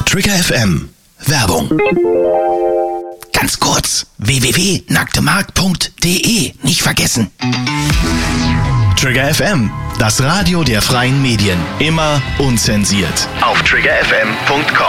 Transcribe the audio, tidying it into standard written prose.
Trigger FM. Werbung. Ganz kurz, www.nacktemarkt.de. Nicht vergessen. Trigger FM, das Radio der freien Medien. Immer unzensiert. Auf triggerfm.com.